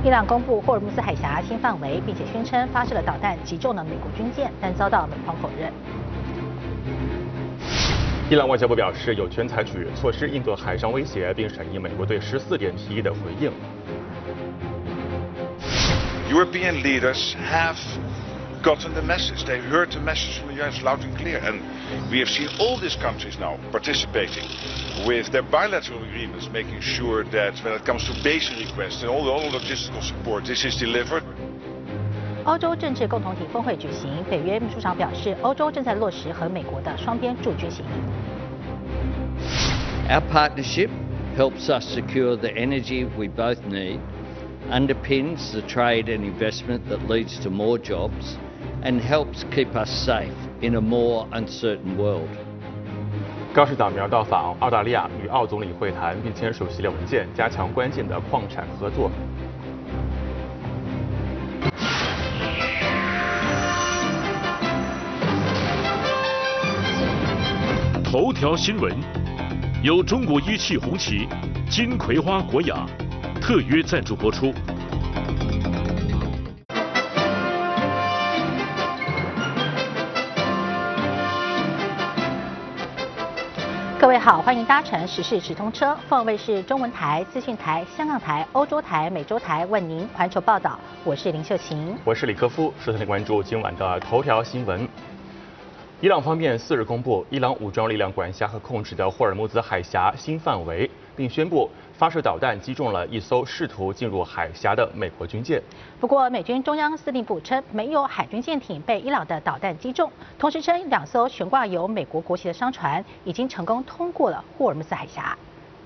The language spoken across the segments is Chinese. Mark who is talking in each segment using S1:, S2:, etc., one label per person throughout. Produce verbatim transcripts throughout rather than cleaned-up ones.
S1: 伊朗公布霍尔木兹海峡新范围，并且宣称发射了导弹击中了美国军舰，但遭到美方否认。
S2: 伊朗外交部表示，有权采取措施应对海上威胁，并审议美国对十四点提议的回应。
S3: European leaders have gotten the message. They heard the message from the U S loud and clear. And we have seen all these countries now participating with their bilateral agreements, making sure that when it comes to basic requests and all the other logistical support, this is delivered.
S1: 欧洲政治共同体峰会举行，北约秘书长表示，欧洲正在落实和美国的双边驻军协议。
S4: Our partnership helps us secure the energy we both need, underpins the trade and investment that leads to more jobs, and helps keep us safe in a more uncertain world.
S2: 高市长明儿到访澳大利亚，与澳总理会谈，并签署系列文件，加强关键的矿产合作。
S5: 头条新闻由中国一汽红旗、金葵花国雅特约赞助播出。
S1: 各位好，欢迎搭乘时事直通车，凤凰卫视中文台、资讯台、香港台、欧洲台、美洲台为您环球报道。我是林秀琴，
S2: 我是李科夫。首先关注今晚的头条新闻。 伊朗方面四日公布，伊朗武装力量管辖和控制的霍尔木兹海峡新范围，并宣布发射导弹击中了一艘试图进入海峡的美国军舰。
S1: 不过，美军中央司令部称没有海军舰艇被伊朗的导弹击中，同时称两艘悬挂有美国国旗的商船已经成功通过了霍尔木兹海峡。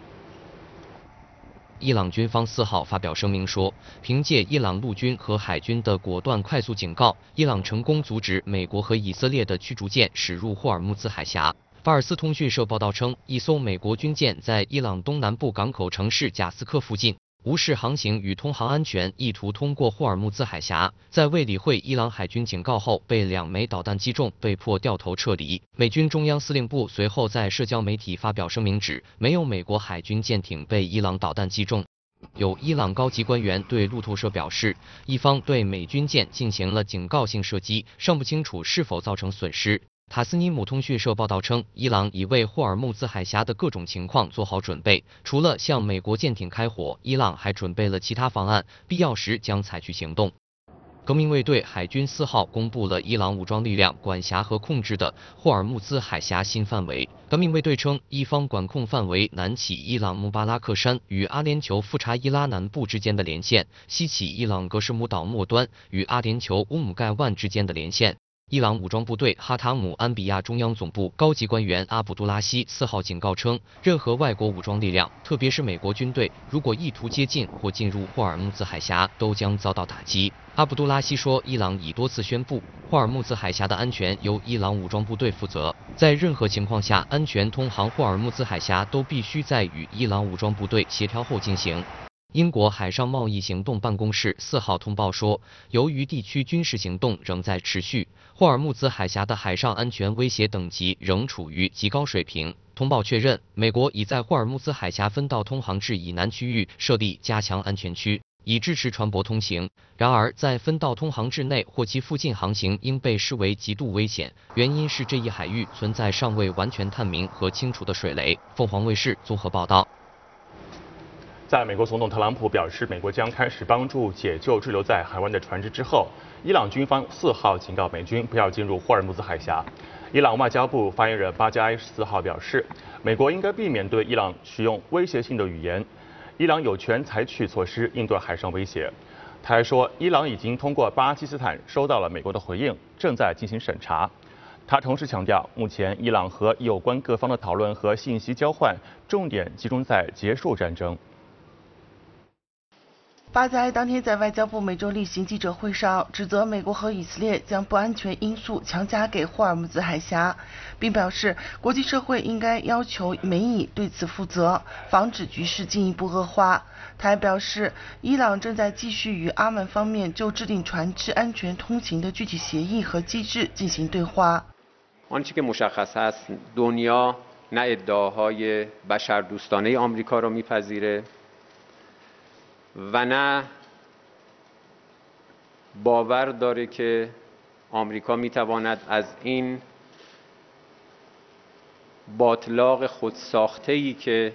S6: 伊朗军方四号发表声明说，凭借伊朗陆军和海军的果断快速警告，伊朗成功阻止美国和以色列的驱逐舰驶入霍尔木兹海峡。法尔斯通讯社报道称，一艘美国军舰在伊朗东南部港口城市贾斯克附近无视航行与通航安全，意图通过霍尔木兹海峡，在未理会伊朗海军警告后，被两枚导弹击中，被迫掉头撤离。美军中央司令部随后在社交媒体发表声明指，没有美国海军舰艇被伊朗导弹击中。有伊朗高级官员对路透社表示，伊方对美军舰进行了警告性射击，尚不清楚是否造成损失。 塔斯尼姆通讯社报道称，伊朗已为霍尔木兹海峡的各种情况做好准备，除了向美国舰艇开火，伊朗还准备了其他方案，必要时将采取行动。革命卫队海军四号公布了伊朗武装力量管辖和控制的霍尔木兹海峡新范围。革命卫队称，伊方管控范围南起伊朗穆巴拉克山与阿联酋富查伊拉南部之间的连线，西起伊朗格什姆岛末端与阿联酋乌姆盖万之间的连线。 伊朗武装部队哈塔姆安比亚中央总部高级官员阿卜杜拉希四号警告称，任何外国武装力量，特别是美国军队，如果意图接近或进入霍尔木兹海峡，都将遭到打击。阿卜杜拉希说，伊朗已多次宣布，霍尔木兹海峡的安全由伊朗武装部队负责，在任何情况下，安全通航霍尔木兹海峡都必须在与伊朗武装部队协调后进行。 英国海上贸易行动办公室四号通报说，由于地区军事行动仍在持续，霍尔木兹海峡的海上安全威胁等级仍处于极高水平。通报确认，美国已在霍尔木兹海峡分道通航至以南区域设立加强安全区，以支持船舶通行。然而，在分道通航至内或其附近航行应被视为极度危险，原因是这一海域存在尚未完全探明和清除的水雷。凤凰卫视综合报道。
S2: 在美国总统特朗普表示美国将开始帮助解救滞留在海湾的船只之后，伊朗军方四号警告美军不要进入霍尔木兹海峡。伊朗外交部发言人巴加埃四号表示，美国应该避免对伊朗使用威胁性的语言，伊朗有权采取措施应对海上威胁。他还说，伊朗已经通过巴基斯坦收到了美国的回应，正在进行审查。 他同时强调，目前伊朗和有关各方的讨论和信息交换重点集中在结束战争。
S7: 巴加埃当天在外交部每周例行记者会上指责美国和以色列将不安全因素强加给霍尔木兹海峡，并表示国际社会应该要求美以对此负责，防止局势进一步恶化。他还表示，伊朗正在继续与阿曼方面就制定船只安全通行的具体协议和机制进行对话。
S8: آنچه که مشخص هست دنیا نه ادعاهای بشردوستانه آمریکا را میپذیره و نه باور داره که آمریکا میتواند از این باطلاق خودساخته‌ای که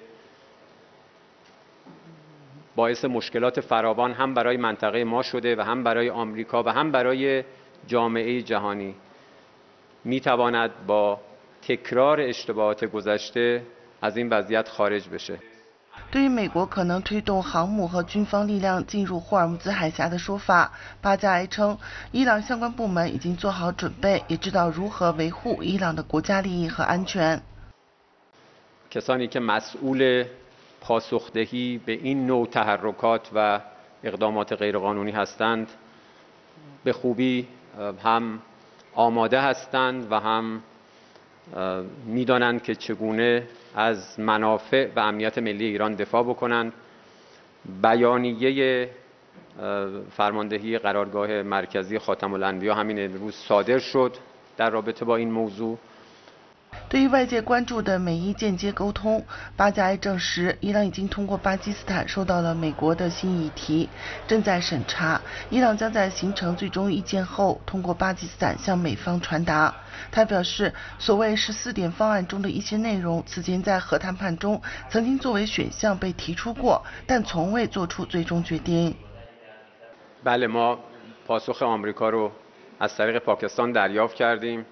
S8: باعث مشکلات فراوان هم برای منطقه ما شده و هم برای آمریکا و هم برای جامعه جهانی میتواند با تکرار اشتباهات گذشته از این وضعیت خارج بشه.
S7: 对于美国可能推动航母和军方力量进入霍尔木兹海峡的说法，巴加埃称，伊朗相关部门已经做好准备，也知道如何维护伊朗的国家利益和安全。
S8: کسانی که مسئول پاسخدهی به این نوع تحرکات و اقدامات غیرقانونی هستند به خوبی هم آماده هستند و هم میدانند که چگونه از منافع و امنیت ملی ایران دفاع بکنند. بیانیه فرماندهی قرارگاه مرکزی خاتم الانبیا همین امروز صادر شد در رابطه با این موضوع.
S7: 对于外界关注的美伊间接沟通，巴加埃证实，伊朗已经通过巴基斯坦收到了美国的新议题，正在审查。伊朗将在形成最终意见后，通过巴基斯坦向美方传达。他表示，所谓十四点方案中的一些内容，此前在核谈判中曾经作为选项被提出过，但从未做出最终决定。
S8: بله ما پاسخ آمریکا رو از طریق پاکستان دریافت کردیم.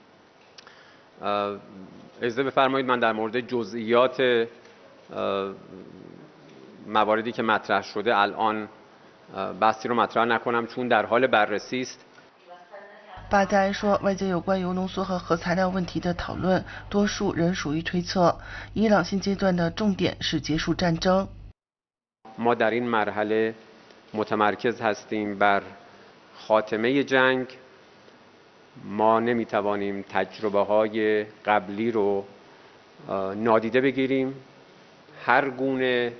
S8: اجازه بفرمایید من در مورد جزئیات مواردی که مطرح شده الان بحثی رو مطرح نکنم چون در حال بررسی است.
S7: 巴加埃说，外界有关铀浓缩和核材料问题的讨论，多数仍属于推测。伊朗现阶段的重点是结束战争。
S8: ما در این مرحله متمرکز هستیم بر خاتمه جنگ. ما نمیتوانیم تجربه های قبلی رو نادیده بگیریم. هر گونه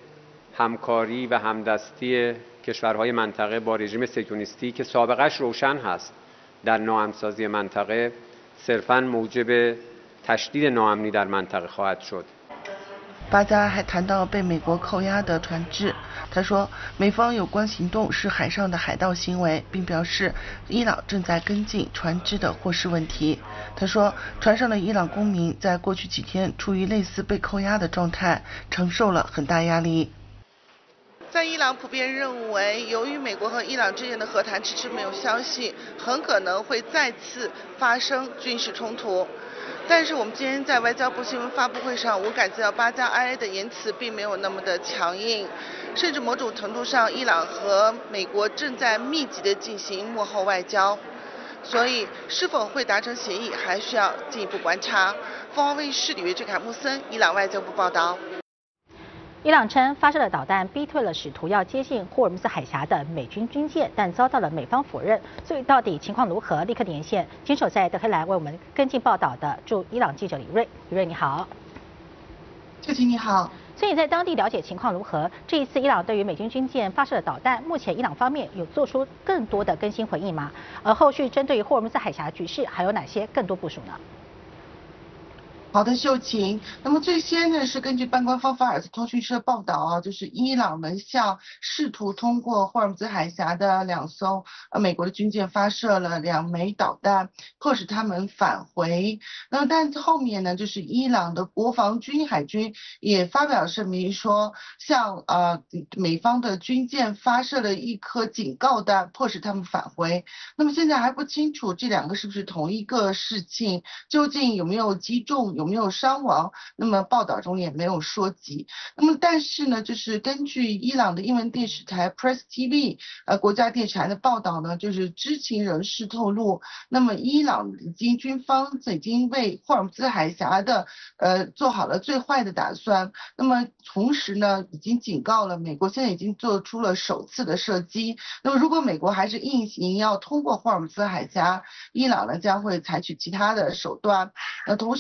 S8: همکاری و همدستی کشورهای منطقه با رژیم صهیونیستی که سابقش روشن هست در ناامن‌سازی منطقه صرفاً موجب تشدید ناامنی در منطقه خواهد شد.
S7: 巴加还谈到被美国扣押的船只，他说美方有关行动是海上的海盗行为，并表示伊朗正在跟进船只的获释问题。他说船上的伊朗公民在过去几天处于类似被扣押的状态，承受了很大压力。 在伊朗普遍认为，由于美国和伊朗之间的和谈迟迟没有消息，很可能会再次发生军事冲突。但是我们今天在外交部新闻发布会上，我感觉到巴加埃的言辞并没有那么的强硬，甚至某种程度上，伊朗和美国正在密集的进行幕后外交，所以是否会达成协议，还需要进一步观察。凤凰卫视李月志、凯穆森，伊朗外交部报道。
S1: 伊朗称发射了导弹，逼退了试图要接近霍尔木兹海峡的美军军舰，但遭到了美方否认。所以到底情况如何？立刻连线坚守在德黑兰为我们跟进报道的驻伊朗记者李瑞。李瑞你好，
S7: 秋晴你好。
S1: 所以你在当地了解情况如何？这一次伊朗对于美军军舰发射的导弹，目前伊朗方面有做出更多的更新回应吗？而后续针对于霍尔木兹海峡局势还有哪些更多部署呢？
S7: 好的，秀琴。那么最先呢是根据半官方法尔斯通讯社报道啊，就是伊朗呢向试图通过霍尔木兹海峡的两艘呃美国的军舰发射了两枚导弹，迫使他们返回。那么但后面呢，就是伊朗的国防军海军也发表声明说，向呃美方的军舰发射了一颗警告弹，迫使他们返回。那么现在还不清楚这两个是不是同一个事情，究竟有没有击中？ 有没有伤亡？那么报道中也没有说及。那么但是呢，就是根据伊朗的英文电视台 Press T V 呃国家电视台的报道呢，就是知情人士透露，那么伊朗已经军方已经为霍尔木兹海峡的呃做好了最坏的打算。那么同时呢，已经警告了美国，现在已经做出了首次的射击。那么如果美国还是硬行要通过霍尔木兹海峡，伊朗呢将会采取其他的手段。那同时呢还强。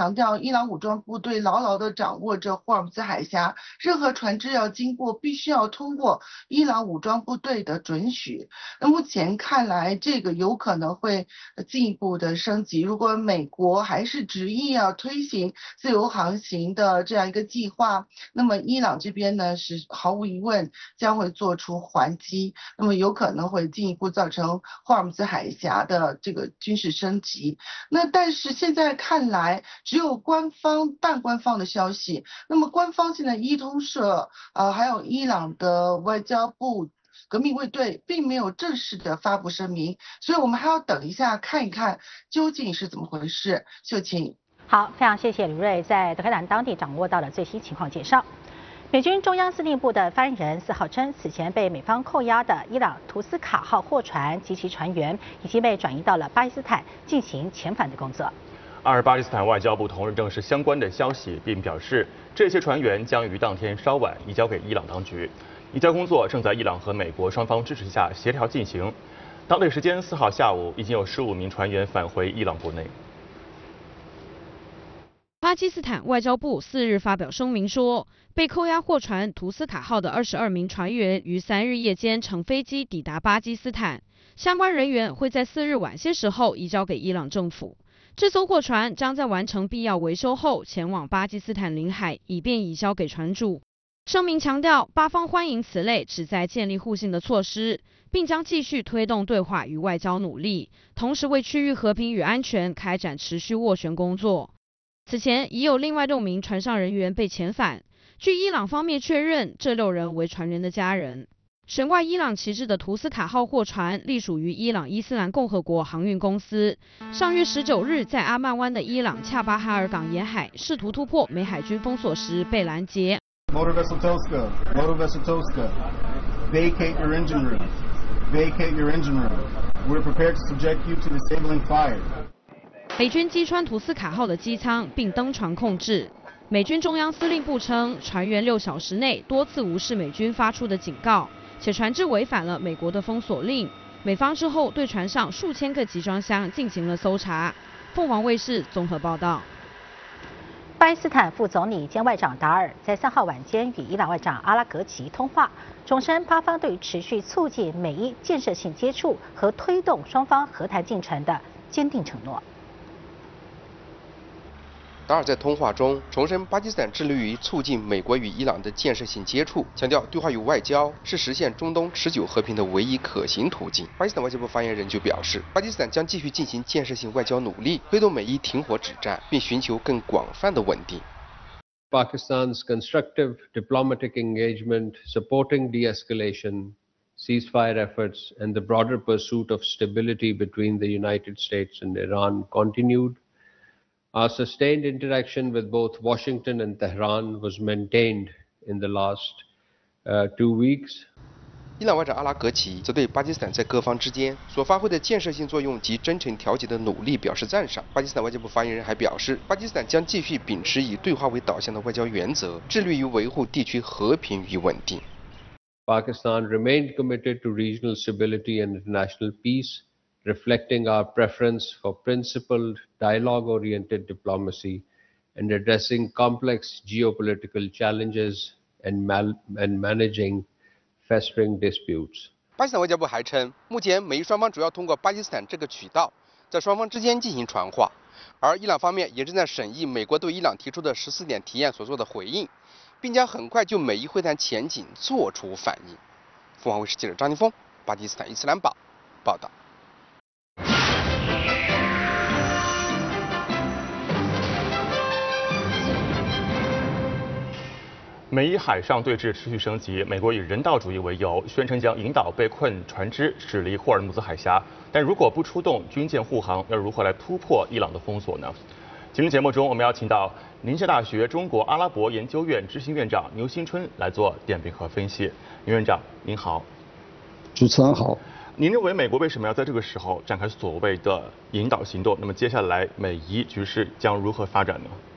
S7: 强调，伊朗武装部队牢牢地掌握着霍尔木兹海峡，任何船只要经过，必须要通过伊朗武装部队的准许。那目前看来，这个有可能会进一步的升级。如果美国还是执意要推行自由航行的这样一个计划，那么伊朗这边呢是毫无疑问将会做出还击，那么有可能会进一步造成霍尔木兹海峡的这个军事升级。那但是现在看来，只有官方半官方的消息。那么官方现在伊通社呃还有伊朗的外交部革命卫队并没有正式的发布声明，所以我们还要等一下看一看究竟是怎么回事。秀琴。
S1: 好，非常谢谢吕瑞在德黑兰当地掌握到的最新情况介绍。美军中央司令部的发言人四号称，此前被美方扣押的伊朗图斯卡号货船及其船员已经被转移到了巴基斯坦进行遣返的工作。
S2: 而巴基斯坦外交部同日证实相关的消息，并表示这些船员将于当天稍晚移交给伊朗当局。移交工作正在伊朗和美国双方支持下协调进行。当地时间四号下午，已经有十五名船员返回伊朗国内。
S9: 巴基斯坦外交部四日发表声明说，被扣押货船图斯卡号的二十二名船员于三日夜间乘飞机抵达巴基斯坦，相关人员会在四日晚些时候移交给伊朗政府。这艘货船将在完成必要维修后前往巴基斯坦领海，以便移交给船主。声明强调，巴方欢迎此类旨在建立互信的措施，并将继续推动对话与外交努力，同时为区域和平与安全开展持续斡旋工作。此前已有另外六名船上人员被遣返，据伊朗方面确认，这六人为船员的家人。悬挂伊朗旗帜的图斯卡号货船隶属于伊朗伊斯兰共和国航运公司，上月十九日在阿曼湾的伊朗恰巴哈尔港沿海试图突破美海军封锁时被拦截。
S10: Motor vessel Tosca, motor vessel Tosca, vacate your engine room, vacate your engine room. We're prepared to subject you to disabling fire.
S9: 美军击穿图斯卡号的机舱并登船控制。美军中央司令部称，船员六小时内多次无视美军发出的警告，且船只违反了美国的封锁令。美方之后对船上数千个集装箱进行了搜查。凤凰卫视综合报道。
S1: 巴基斯坦副总理兼外长达尔在三号晚间与伊朗外长阿拉格齐通话，重申巴方对持续促进美伊建设性接触和推动双方和谈进程的坚定承诺。
S11: 达尔在通话中重申，巴基斯坦致力于促进美国与伊朗的建设性接触，强调对话与外交是实现中东持久和平的唯一可行途径。巴基斯坦外交部发言人就表示，巴基斯坦将继续进行建设性外交努力，推动美伊停火止战，并寻求更广泛的稳定。
S12: Pakistan's constructive diplomatic engagement, supporting de-escalation, ceasefire efforts, and the broader pursuit of stability between the United States and Iran continued. Our sustained interaction with both Washington and Tehran was maintained in the last uh, two weeks.
S11: 伊朗外长阿拉格齐则对巴基斯坦在各方之间所发挥的建设性作用及真诚调解的努力表示赞赏。巴基斯坦外交部发言人还表示，巴基斯坦将继续秉持以对话为导向的外交原则，致力于维护地区和平与稳定。
S12: Pakistan remained committed to regional stability and international peace, reflecting our preference for principled, dialogue-oriented diplomacy and addressing complex geopolitical challenges and, mal- and managing festering disputes.
S11: 巴基斯坦外交部还称，目前美伊双方主要通过巴基斯坦这个渠道，在双方之间进行传话，而伊朗方面也正在审议美国对伊朗提出的十四点提案所做的回应，并将很快就美伊会谈前景做出反应。凤凰卫视记者张宁峰，巴基斯坦伊斯兰堡报道。
S2: 美伊海上对峙持续升级，美国以人道主义为由，宣称将引导被困船只驶离霍尔木兹海峡。但如果不出动军舰护航，要如何来突破伊朗的封锁呢？今天节目中，我们邀请到宁夏大学中国阿拉伯研究院执行院长牛新春来做点评和分析。牛院长，您好。
S13: 主持人好。
S2: 您认为美国为什么要在这个时候展开所谓的引导行动？那么接下来美伊局势将如何发展呢？